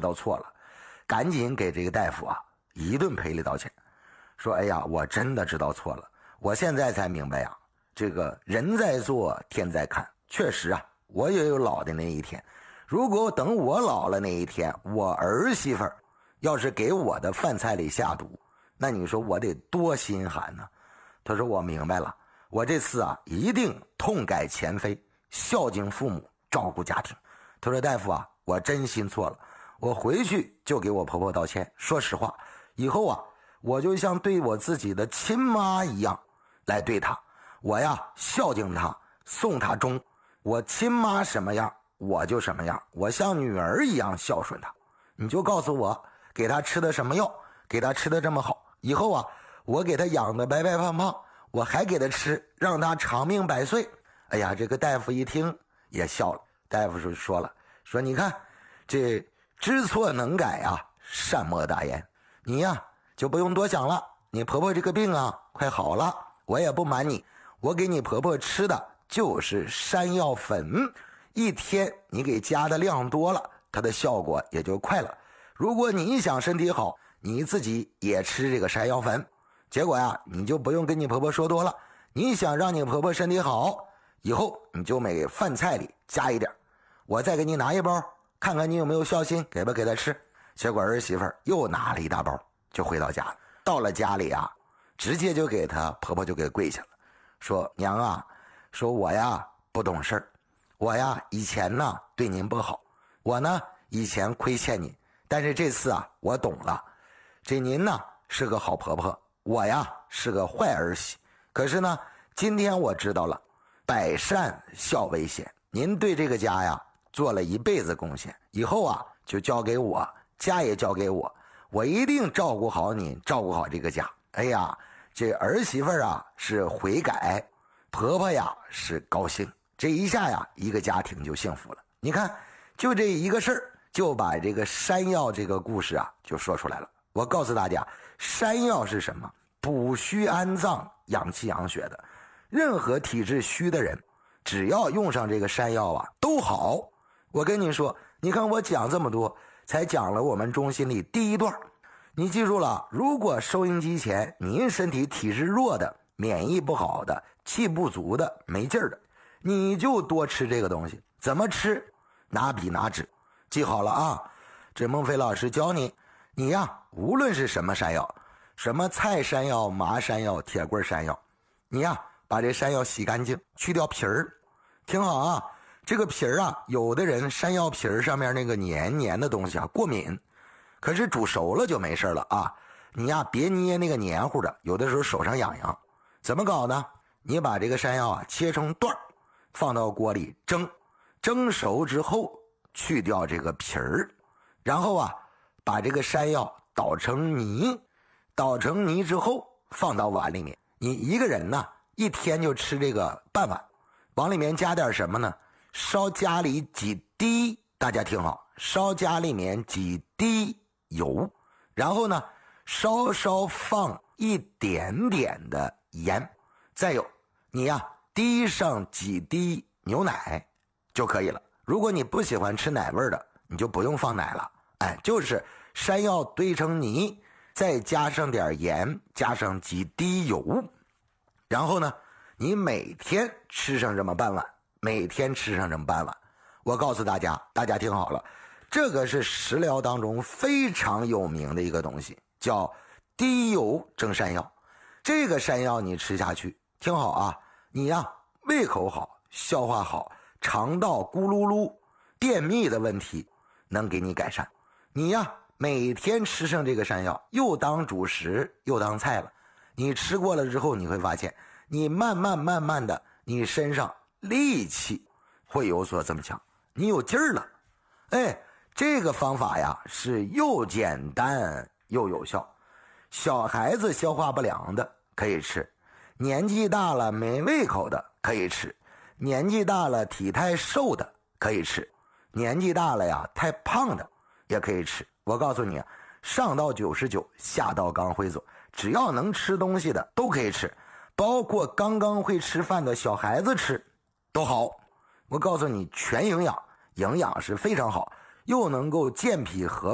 道错了，赶紧给这个大夫啊一顿赔礼道歉，说哎呀，我真的知道错了，我现在才明白呀，这个人在做天在看，确实啊，我也有老的那一天，如果等我老了那一天，我儿媳妇要是给我的饭菜里下毒，那你说我得多心寒呢。他说我明白了，我这次啊一定痛改前非，孝敬父母，照顾家庭。他说大夫啊，我真心错了，我回去就给我婆婆道歉，说实话，以后啊我就像对我自己的亲妈一样来对她，我呀孝敬她，送她终，我亲妈什么样我就什么样，我像女儿一样孝顺她。你就告诉我给她吃的什么药，给她吃的这么好，以后啊我给她养的白白胖胖，我还给她吃，让她长命百岁。哎呀，这个大夫一听也笑了，大夫说了，说你看这知错能改啊，善莫大焉，你呀就不用多想了，你婆婆这个病啊快好了，我也不瞒你，我给你婆婆吃的就是山药粉，一天你给加的量多了，它的效果也就快了。如果你想身体好，你自己也吃这个山药粉，结果呀你就不用跟你婆婆说多了，你想让你婆婆身体好，以后你就每饭菜里加一点，我再给你拿一包，看看你有没有孝心，给不给她吃。结果儿媳妇又拿了一大包就回到家了，到了家里啊直接就给她婆婆就给跪下了，说娘啊，说我呀不懂事儿，我呀以前呢对您不好，我呢以前亏欠您，但是这次啊我懂了，这您呢是个好婆婆，我呀是个坏儿媳，可是呢今天我知道了，百善孝为先，您对这个家呀做了一辈子贡献，以后啊就交给我，家也交给我，我一定照顾好您，照顾好这个家。哎呀，这儿媳妇啊是悔改，婆婆呀是高兴，这一下呀一个家庭就幸福了。你看就这一个事儿，就把这个山药这个故事啊就说出来了。我告诉大家，山药是什么？补虚安脏，养气养血的。任何体质虚的人，只要用上这个山药啊都好。我跟你说，你看我讲这么多，才讲了我们中心里第一段。你记住了，如果收音机前您身体体质弱的，免疫不好的，气不足的，没劲儿的，你就多吃这个东西。怎么吃？拿笔拿纸记好了啊，这孟非老师教你，你呀无论是什么山药，什么菜山药、麻山药、铁棍山药，你呀把这山药洗干净，去掉皮儿。听好啊，这个皮儿啊，有的人山药皮儿上面那个黏黏的东西啊过敏，可是煮熟了就没事了啊。你呀别捏那个黏糊的，有的时候手上痒痒。怎么搞呢？你把这个山药啊切成段，放到锅里蒸，蒸熟之后去掉这个皮儿，然后啊把这个山药捣成泥，捣成泥之后放到碗里面。你一个人呢一天就吃这个半碗，往里面加点什么呢？烧家里几滴，大家听好，烧家里面几滴油，然后呢稍稍放一点点的盐，再有你呀滴上几滴牛奶就可以了。如果你不喜欢吃奶味的，你就不用放奶了，哎，就是山药堆成泥，再加上点盐，加上几滴油，然后呢你每天吃上这么半碗，每天吃上这么半碗。我告诉大家，大家听好了，这个是食疗当中非常有名的一个东西，叫低油蒸山药。这个山药你吃下去，听好啊，你呀胃口好，消化好，肠道咕噜噜便秘的问题能给你改善。你呀每天吃上这个山药，又当主食又当菜了。你吃过了之后，你会发现你慢慢的你身上力气会有所增强，你有劲儿了。哎，这个方法呀是又简单又有效。小孩子消化不良的可以吃，年纪大了没胃口的可以吃，年纪大了体态瘦的可以吃，年纪大了呀太胖的也可以吃。我告诉你啊，上到99，下到刚会走，只要能吃东西的都可以吃，包括刚刚会吃饭的小孩子吃都好。我告诉你，全营养，营养是非常好，又能够健脾和